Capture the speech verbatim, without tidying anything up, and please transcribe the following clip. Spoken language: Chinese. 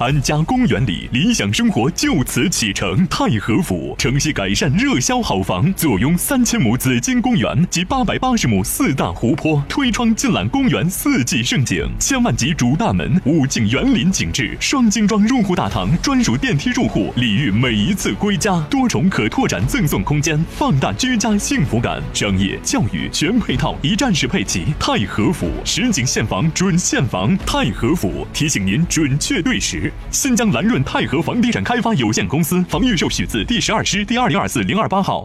安家公园里，理想生活就此启程。太和府城西改善热销好房，坐拥三千亩紫金公园及八百八十亩四大湖泊，推窗尽览公园四季盛景。千万级主大门，物境园林景致，双精装入户大堂，专属电梯入户，礼遇每一次归家，多重可拓展赠送空间，放大居家幸福感。商业、教育全配套，一站式配齐。太和府实景现房准现房，太和府提醒您准确对时。新疆蓝润太和房地产开发有限公司房预售许字第十二师第二零二四零二八号。